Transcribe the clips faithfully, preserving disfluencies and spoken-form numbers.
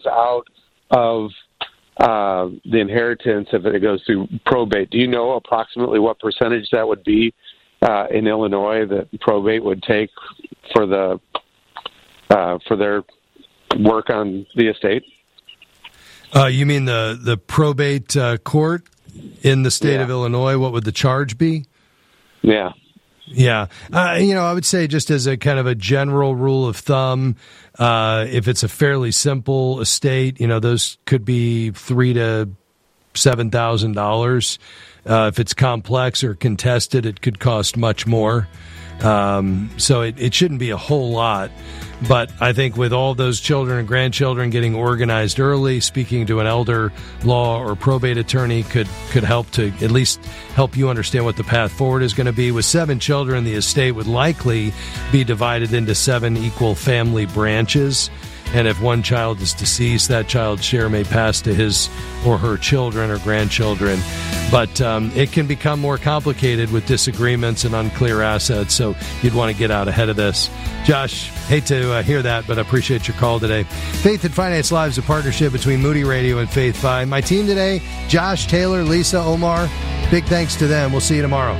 out of uh, the inheritance if it goes through probate. Do you know approximately what percentage that would be uh, in Illinois that probate would take for the uh, for their work on the estate? Uh, you mean the the probate uh, court in the state yeah. of Illinois? What would the charge be? Yeah. Yeah. Uh, you know, I would say just as a kind of a general rule of thumb, uh, if it's a fairly simple estate, you know, those could be three to seven thousand dollars. Uh, if it's complex or contested, it could cost much more. Um, so it, it shouldn't be a whole lot. But I think with all those children and grandchildren getting organized early, speaking to an elder law or probate attorney could, could help to at least help you understand what the path forward is going to be. With seven children, the estate would likely be divided into seven equal family branches. And if one child is deceased, that child's share may pass to his or her children or grandchildren. But um, it can become more complicated with disagreements and unclear assets, so you'd want to get out ahead of this. Josh, hate to uh, hear that, but I appreciate your call today. Faith and Finance Live is a partnership between Moody Radio and Faith Fi. My team today, Josh, Taylor, Lisa, Omar, big thanks to them. We'll see you tomorrow.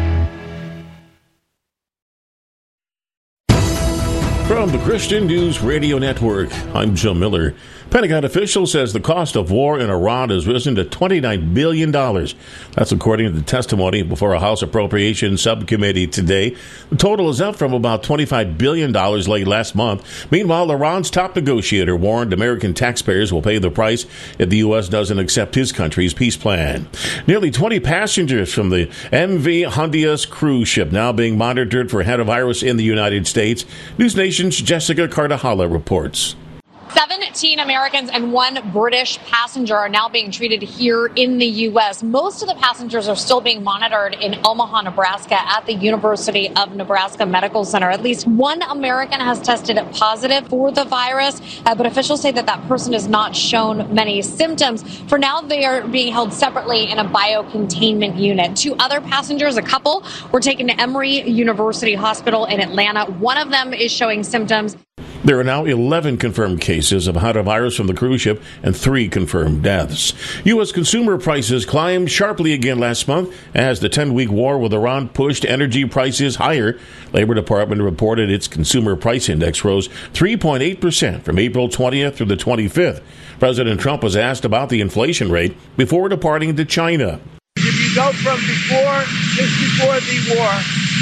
From the Christian News Radio Network, I'm Joe Miller. Pentagon official says the cost of war in Iran has risen to twenty-nine billion dollars. That's according to the testimony before a House Appropriations Subcommittee today. The total is up from about twenty-five billion dollars late last month. Meanwhile, Iran's top negotiator warned American taxpayers will pay the price if the U S doesn't accept his country's peace plan. Nearly twenty passengers from the M V Hondias cruise ship now being monitored for hantavirus in the United States. News Nation's Jessica Cardahala reports. seventeen Americans and one British passenger are now being treated here in the U S. Most of the passengers are still being monitored in Omaha, Nebraska at the University of Nebraska Medical Center. At least one American has tested positive for the virus, uh, but officials say that that person has not shown many symptoms. For now, they are being held separately in a biocontainment unit. Two other passengers, a couple, were taken to Emory University Hospital in Atlanta. One of them is showing symptoms. There are now eleven confirmed cases of hantavirus from the cruise ship and three confirmed deaths. U S consumer prices climbed sharply again last month as the ten-week war with Iran pushed energy prices higher. Labor Department reported its consumer price index rose three point eight percent from April twentieth through the twenty-fifth. President Trump was asked about the inflation rate before departing to China. If you go from before, just before the war,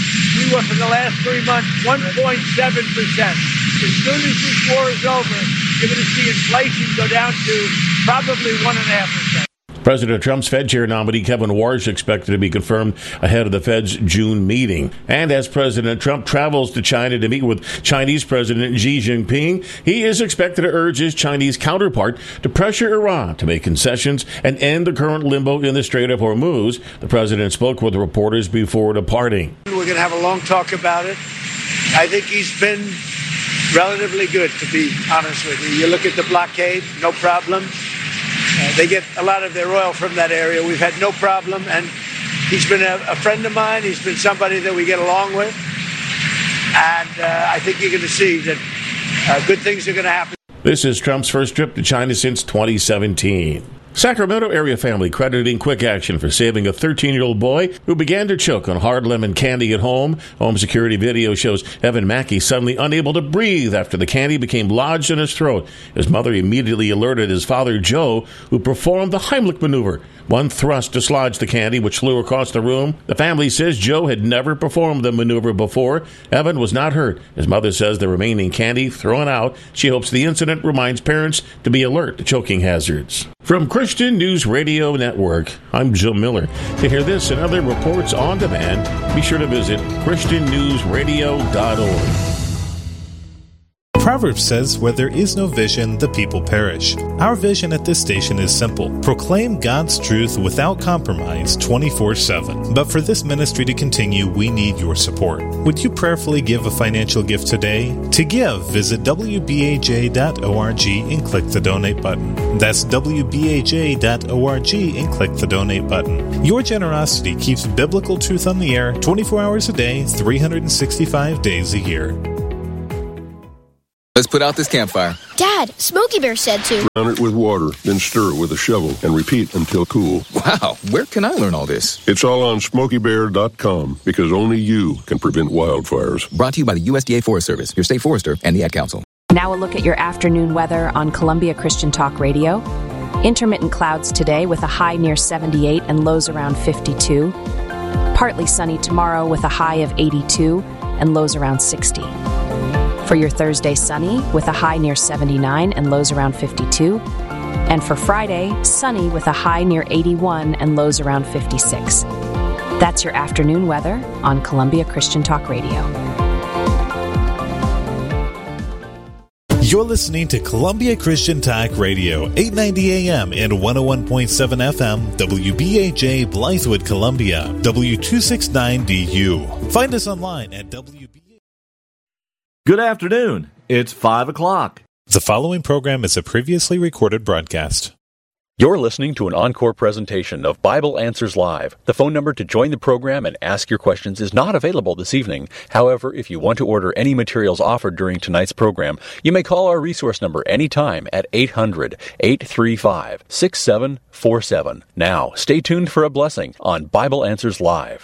we were for the last three months one point seven percent. As soon as this war is over, you're going to see inflation go down to probably one point five percent. President Trump's Fed chair nominee Kevin Warsh expected to be confirmed ahead of the Fed's June meeting. And as President Trump travels to China to meet with Chinese President Xi Jinping, he is expected to urge his Chinese counterpart to pressure Iran to make concessions and end the current limbo in the Strait of Hormuz. The president spoke with reporters before departing. We're going to have a long talk about it. I think he's been relatively good, to be honest with you. You look at the blockade, no problem. Uh, they get a lot of their oil from that area. We've had no problem, and he's been a, a friend of mine. He's been somebody that we get along with, and uh, I think you're going to see that uh, good things are going to happen. This is Trump's first trip to China since twenty seventeen. Sacramento area family crediting Quick Action for saving a thirteen-year-old boy who began to choke on hard lemon candy at home. Home security video shows Evan Mackey suddenly unable to breathe after the candy became lodged in his throat. His mother immediately alerted his father, Joe, who performed the Heimlich maneuver. One thrust dislodged the candy, which flew across the room. The family says Joe had never performed the maneuver before. Evan was not hurt. His mother says the remaining candy thrown out. She hopes the incident reminds parents to be alert to choking hazards. From Christian News Radio Network, I'm Joe Miller. To hear this and other reports on demand, be sure to visit christian news radio dot org. Proverbs says, where there is no vision, the people perish. Our vision at this station is simple. Proclaim God's truth without compromise twenty-four seven. But for this ministry to continue, we need your support. Would you prayerfully give a financial gift today? To give, visit w b a j dot org and click the donate button. That's w b a j dot org and click the donate button. Your generosity keeps biblical truth on the air twenty-four hours a day, three hundred sixty-five days a year. Let's put out this campfire. Dad, Smokey Bear said to. Drown it with water, then stir it with a shovel and repeat until cool. Wow, where can I learn all this? It's all on Smokey Bear dot com because only you can prevent wildfires. Brought to you by the U S D A Forest Service, your state forester, and the Ad Council. Now a look at your afternoon weather on Columbia Christian Talk Radio. Intermittent clouds today with a high near seventy-eight and lows around fifty-two. Partly sunny tomorrow with a high of eighty-two and lows around sixty. For your Thursday, sunny with a high near seventy-nine and lows around fifty-two. And for Friday, sunny with a high near eighty-one and lows around fifty-six. That's your afternoon weather on Columbia Christian Talk Radio. You're listening to Columbia Christian Talk Radio, eight ninety A M and one oh one point seven F M, W B A J Blythewood, Columbia, W two sixty-nine D U. Find us online at W B A. Good afternoon. It's five o'clock. The following program is a previously recorded broadcast. You're listening to an encore presentation of Bible Answers Live. The phone number to join the program and ask your questions is not available this evening. However, if you want to order any materials offered during tonight's program, you may call our resource number anytime at eight hundred, eight three five, six seven four seven. Now, stay tuned for a blessing on Bible Answers Live.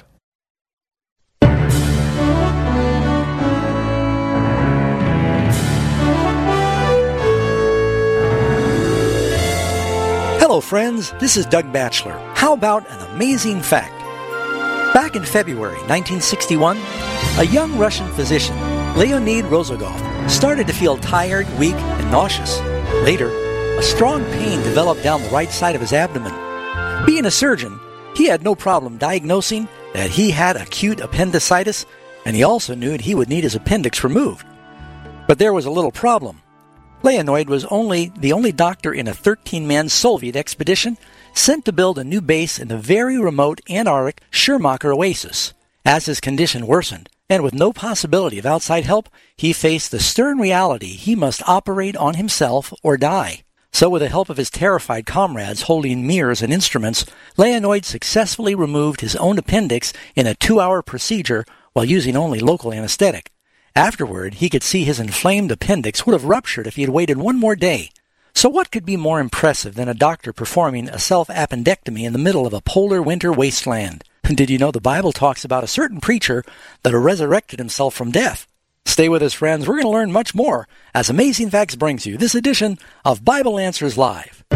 Hello, friends. This is Doug Batchelor. How about an amazing fact? Back in February nineteen sixty-one, a young Russian physician, Leonid Rozogov, started to feel tired, weak, and nauseous. Later, a strong pain developed down the right side of his abdomen. Being a surgeon, he had no problem diagnosing that he had acute appendicitis, and he also knew he would need his appendix removed. But there was a little problem. Leonid was only the only doctor in a thirteen-man Soviet expedition sent to build a new base in the very remote Antarctic Schermacher Oasis. As his condition worsened, and with no possibility of outside help, he faced the stern reality he must operate on himself or die. So with the help of his terrified comrades holding mirrors and instruments, Leonid successfully removed his own appendix in a two-hour procedure while using only local anesthetic. Afterward, he could see his inflamed appendix would have ruptured if he had waited one more day. So what could be more impressive than a doctor performing a self-appendectomy in the middle of a polar winter wasteland? Did you know the Bible talks about a certain preacher that resurrected himself from death? Stay with us, friends. We're going to learn much more as Amazing Facts brings you this edition of Bible Answers Live.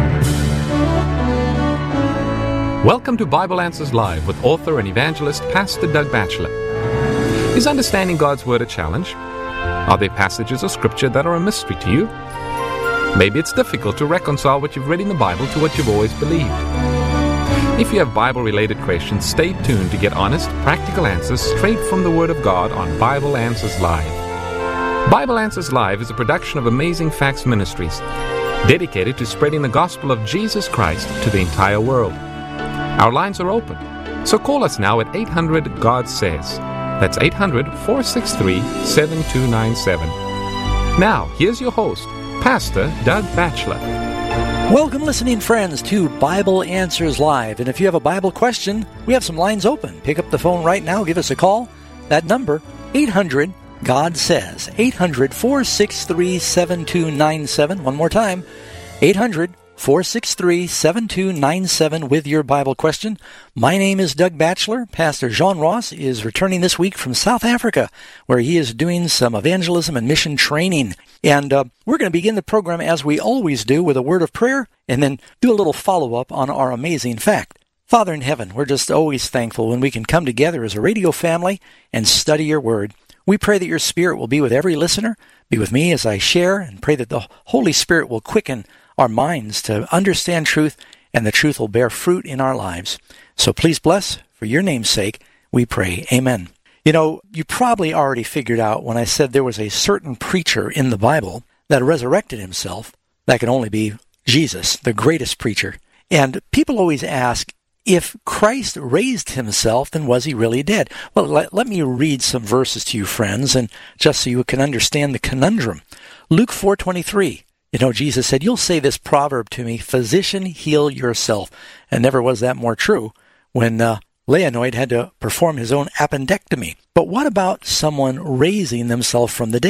Welcome to Bible Answers Live with author and evangelist Pastor Doug Batchelor. Is understanding God's Word a challenge? Are there passages of Scripture that are a mystery to you? Maybe it's difficult to reconcile what you've read in the Bible to what you've always believed. If you have Bible-related questions, stay tuned to get honest, practical answers straight from the Word of God on Bible Answers Live. Bible Answers Live is a production of Amazing Facts Ministries, dedicated to spreading the gospel of Jesus Christ to the entire world. Our lines are open, so call us now at eight hundred, God says. That's eight hundred, four six three, seven two nine seven. Now, here's your host, Pastor Doug Batchelor. Welcome, listening friends, to Bible Answers Live. And if you have a Bible question, we have some lines open. Pick up the phone right now, give us a call. That number, eight hundred, God says. eight hundred, four six three, seven two nine seven. One more time, eight hundred, four six three, seven two nine seven with your Bible question. My name is Doug Batchelor. Pastor Jean Ross is returning this week from South Africa, where he is doing some evangelism and mission training. And uh, we're going to begin the program as we always do with a word of prayer and then do a little follow-up on our amazing fact. Father in heaven, we're just always thankful when we can come together as a radio family and study your word. We pray that your Spirit will be with every listener, be with me as I share, and pray that the Holy Spirit will quicken our minds to understand truth, and the truth will bear fruit in our lives. So please bless, for your name's sake, we pray. Amen. You know, you probably already figured out when I said there was a certain preacher in the Bible that resurrected himself. That can only be Jesus, the greatest preacher. And people always ask, if Christ raised himself, then was he really dead? Well, let, let me read some verses to you, friends, and just so you can understand the conundrum. Luke four twenty-three. You know, Jesus said, you'll say this proverb to me, physician, heal yourself. And never was that more true when uh, Leonid had to perform his own appendectomy. But what about someone raising themselves from the dead?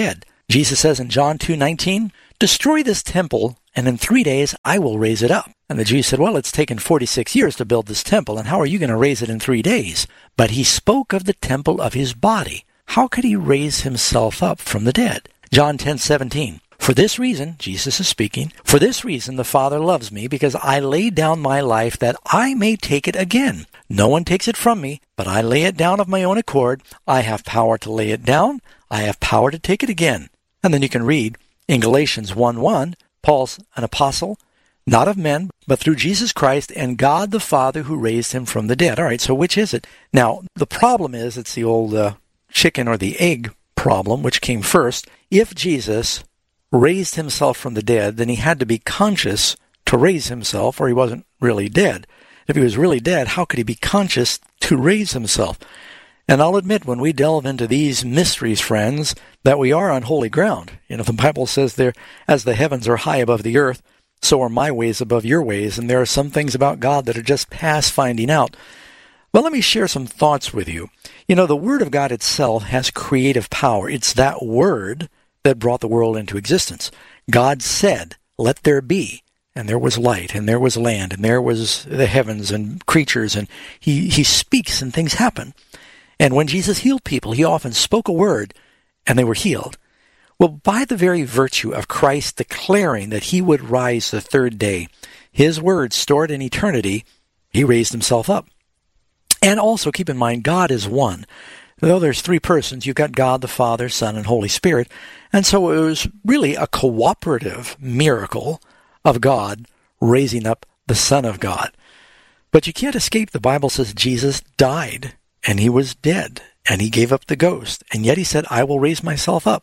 Jesus says in John two nineteen, "Destroy this temple, and in three days I will raise it up." And the Jews said, "Well, it's taken forty-six years to build this temple, and how are you going to raise it in three days?" But he spoke of the temple of his body. How could he raise himself up from the dead? John ten seventeen, "For this reason," Jesus is speaking, "for this reason the Father loves me, because I lay down my life that I may take it again. No one takes it from me, but I lay it down of my own accord. I have power to lay it down. I have power to take it again." And then you can read in Galatians one one, Paul's an apostle, not of men, but through Jesus Christ and God the Father who raised him from the dead. All right, so which is it? Now, the problem is it's the old uh, chicken or the egg problem, which came first. If Jesus raised himself from the dead, then he had to be conscious to raise himself, or he wasn't really dead. If he was really dead, how could he be conscious to raise himself? And I'll admit, when we delve into these mysteries, friends, that we are on holy ground. You know, the Bible says there, as the heavens are high above the earth, so are my ways above your ways, and there are some things about God that are just past finding out. Well, let me share some thoughts with you. You know, the Word of God itself has creative power. It's that Word that brought the world into existence. God said, "Let there be," and there was light, and there was land, and there was the heavens and creatures, and he, he speaks and things happen. And when Jesus healed people, he often spoke a word, and they were healed. Well, by the very virtue of Christ declaring that he would rise the third day, his word stored in eternity, he raised himself up. And also keep in mind, God is one. Though there's three persons, you've got God, the Father, Son, and Holy Spirit. And so it was really a cooperative miracle of God raising up the Son of God. But you can't escape, the Bible says Jesus died, and he was dead, and he gave up the ghost. And yet he said, "I will raise myself up."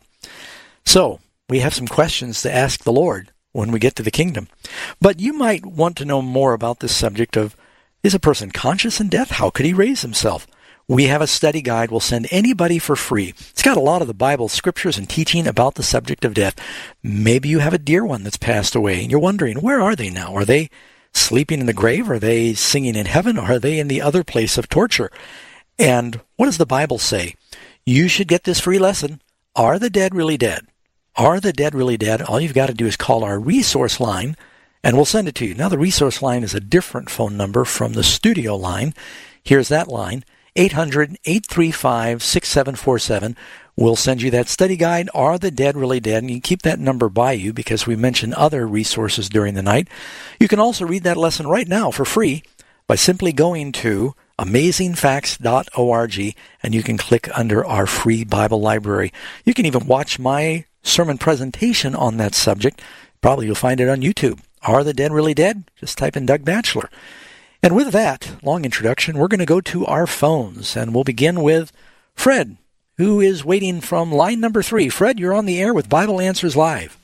So we have some questions to ask the Lord when we get to the kingdom. But you might want to know more about this subject of, is a person conscious in death? How could he raise himself? We have a study guide we'll send anybody for free. It's got a lot of the Bible scriptures and teaching about the subject of death. Maybe you have a dear one that's passed away, and you're wondering, where are they now? Are they sleeping in the grave? Are they singing in heaven? Or are they in the other place of torture? And what does the Bible say? You should get this free lesson. Are the dead really dead? Are the dead really dead? All you've got to do is call our resource line, and we'll send it to you. Now, the resource line is a different phone number from the studio line. Here's that line, eight hundred, eight three five, six seven four seven. We'll send you that study guide, Are the Dead Really Dead? And you keep that number by you because we mention other resources during the night. You can also read that lesson right now for free by simply going to amazing facts dot org, and you can click under our free Bible library. You can even watch my sermon presentation on that subject. Probably you'll find it on YouTube. Are the Dead Really Dead? Just type in Doug Batchelor. And with that long introduction, we're going to go to our phones, and we'll begin with Fred, who is waiting from line number three. Fred, you're on the air with Bible Answers Live.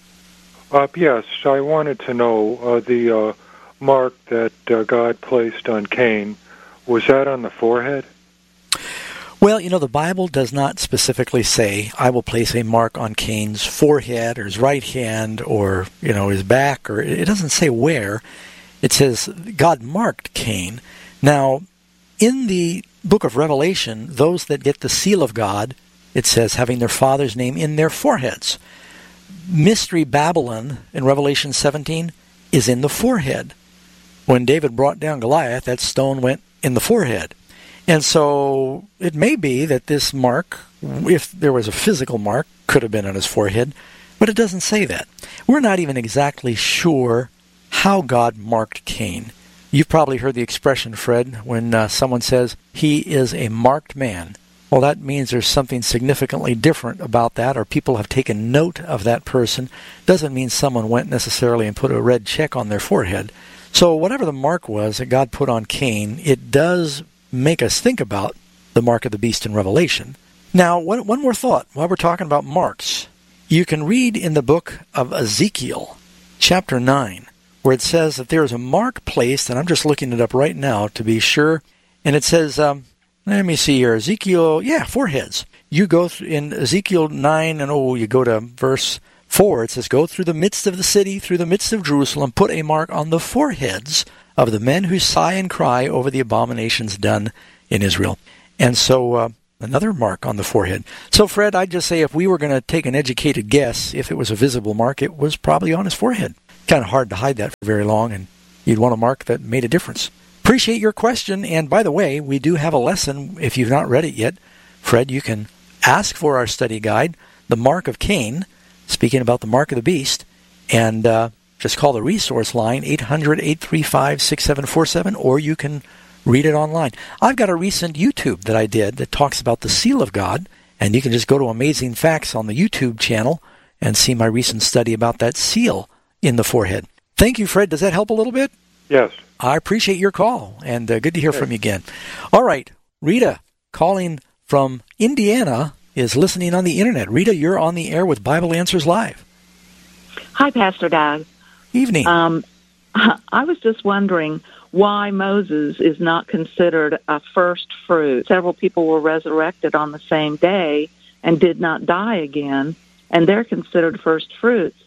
Uh, yes, I wanted to know uh, the uh, mark that uh, God placed on Cain. Was that on the forehead? Well, you know, the Bible does not specifically say, I will place a mark on Cain's forehead or his right hand or, you know, his back, or it doesn't say where. It says God marked Cain. Now, in the book of Revelation, those that get the seal of God, it says having their father's name in their foreheads. Mystery Babylon in Revelation seventeen is in the forehead. When David brought down Goliath, that stone went in the forehead. And so it may be that this mark, if there was a physical mark, could have been on his forehead, but it doesn't say that. We're not even exactly sure how God marked Cain. You've probably heard the expression, Fred, when uh, someone says, he is a marked man. Well, that means there's something significantly different about that, or people have taken note of that person. Doesn't mean someone went necessarily and put a red check on their forehead. So whatever the mark was that God put on Cain, it does make us think about the mark of the beast in Revelation. Now, one, one more thought while we're talking about marks. You can read in the book of Ezekiel, chapter nine, where it says that there is a mark placed, and I'm just looking it up right now to be sure, and it says, um, let me see here, Ezekiel, yeah, foreheads. You go th- in Ezekiel nine, and oh, you go to verse four, it says, go through the midst of the city, through the midst of Jerusalem, put a mark on the foreheads of the men who sigh and cry over the abominations done in Israel. And so uh, Another mark on the forehead. So, Fred, I'd just say if we were going to take an educated guess, if it was a visible mark, it was probably on his forehead. Kind of hard to hide that for very long, and you'd want a mark that made a difference. Appreciate your question, and by the way, we do have a lesson. If you've not read it yet, Fred, you can ask for our study guide, The Mark of Cain, speaking about the mark of the beast, and uh, just call the resource line, eight hundred, eight three five, six seven four seven, or you can read it online. I've got a recent YouTube that I did that talks about the seal of God, and you can just go to Amazing Facts on the YouTube channel and see my recent study about that seal in the forehead. Thank you, Fred. Does that help a little bit? Yes. I appreciate your call, and uh, good to hear yes. from you again. All right, Rita, calling from Indiana, is listening on the Internet. Rita, you're on the air with Bible Answers Live. Hi, Pastor Doug. Evening. Um, I was just wondering why Moses is not considered a first fruit. Several people were resurrected on the same day and did not die again, and they're considered first fruits.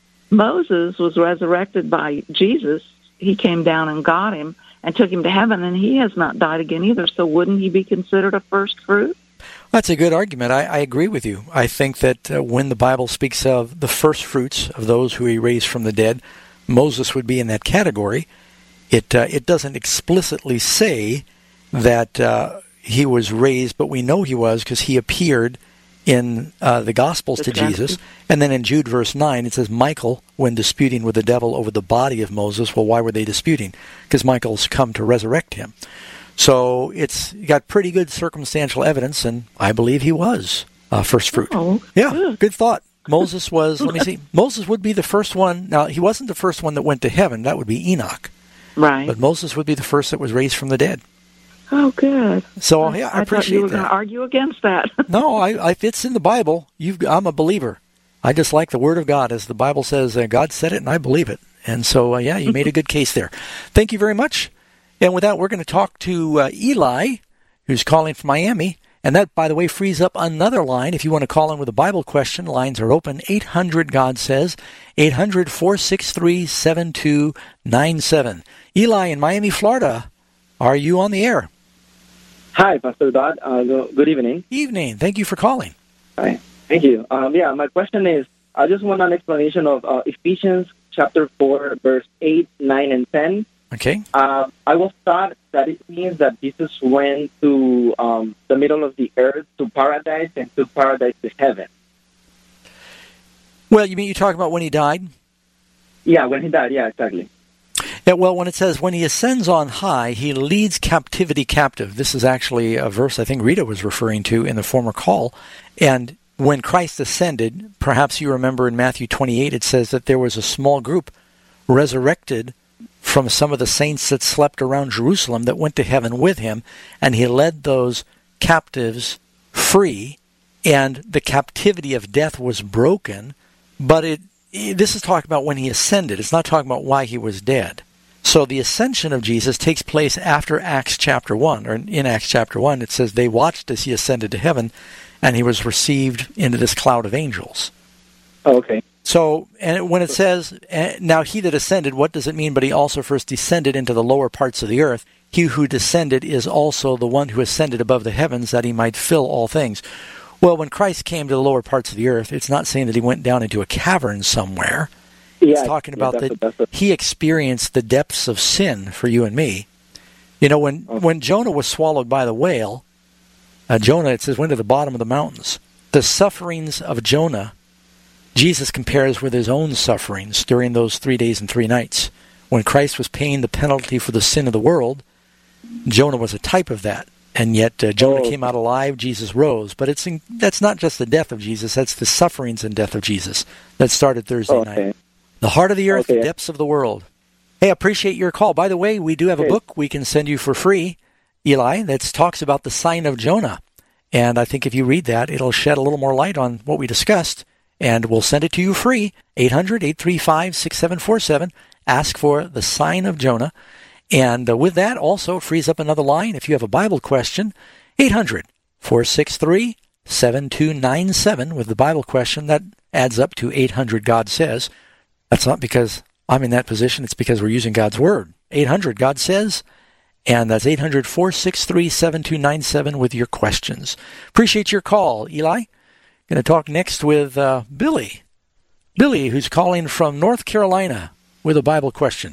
Moses was resurrected by Jesus. He came down and got him and took him to heaven, and he has not died again either. So wouldn't he be considered a first fruit? That's a good argument. I, I agree with you. I think that uh, when the Bible speaks of the first fruits of those who he raised from the dead, Moses would be in that category. It uh, it doesn't explicitly say that uh, he was raised, but we know he was because he appeared in uh, the Gospels to Jesus. And then in Jude verse nine, it says, Michael, when disputing with the devil over the body of Moses, well, why were they disputing? Because Michael's come to resurrect him. So it's got pretty good circumstantial evidence, and I believe he was uh, first fruit. Oh, yeah, good. good thought. Moses was, let me see, Moses would be the first one. Now, he wasn't the first one that went to heaven. That would be Enoch. Right. But Moses would be the first that was raised from the dead. Oh, good. So, yeah, I, I appreciate thought you were that. going to argue against that. No, I, I, it's in the Bible. You've, I'm a believer. I just like the Word of God. As the Bible says, uh, God said it, and I believe it. And so, uh, yeah, you made a good case there. Thank you very much. And with that, we're going to talk to uh, Eli, who's calling from Miami. And that, by the way, frees up another line. If you want to call in with a Bible question, lines are open. eight hundred God says, eight hundred, four six three, seven two nine seven. Eli in Miami, Florida, are you on the air? Hi, Pastor Dodd. Uh, good evening. Evening. Thank you for calling. Hi. Thank you. Um, yeah, my question is, I just want an explanation of uh, Ephesians chapter four, verse eight, nine, and ten. Okay. Uh, I was taught that it means that Jesus went to um, the middle of the earth, to paradise, and to paradise to heaven. Well, you mean you're talking about when he died? Yeah, when he died. Yeah, exactly. Yeah, well, when it says, when he ascends on high, he leads captivity captive. This is actually a verse I think Rita was referring to in the former call. And when Christ ascended, perhaps you remember in Matthew twenty-eight, it says that there was a small group resurrected from some of the saints that slept around Jerusalem that went to heaven with him, and he led those captives free, and the captivity of death was broken. But it, it this is talking about when he ascended. It's not talking about why he was dead. So the ascension of Jesus takes place after Acts chapter one, or in Acts chapter one, it says they watched as he ascended to heaven, and he was received into this cloud of angels. Oh, okay. So, and when it says, now he that ascended, what does it mean? But he also first descended into the lower parts of the earth. He who descended is also the one who ascended above the heavens, that he might fill all things. Well, when Christ came to the lower parts of the earth, it's not saying that he went down into a cavern somewhere. Yeah, it's talking about yeah, that it, he experienced the depths of sin for you and me. You know, when, okay. when Jonah was swallowed by the whale, uh, Jonah, it says, went to the bottom of the mountains. The sufferings of Jonah, Jesus compares with his own sufferings during those three days and three nights. When Christ was paying the penalty for the sin of the world, Jonah was a type of that. And yet uh, Jonah oh. came out alive, Jesus rose. But it's in, that's not just the death of Jesus, that's the sufferings and death of Jesus that started Thursday okay. night. The heart of the earth, okay. the depths of the world. Hey, I appreciate your call. By the way, we do have a book we can send you for free, Eli, that talks about the sign of Jonah. And I think if you read that, it'll shed a little more light on what we discussed. And we'll send it to you free, eight hundred, eight three five, six seven four seven. Ask for the sign of Jonah. And uh, with that, also frees up another line. If you have a Bible question, eight hundred, four six three, seven two nine seven with the Bible question. That adds up to eight hundred God Says. That's not because I'm in that position. It's because we're using God's Word. eight hundred God Says. And that's eight hundred, four six three, seven two nine seven with your questions. Appreciate your call, Eli. Going to talk next with uh, Billy. Billy, who's calling from North Carolina with a Bible question.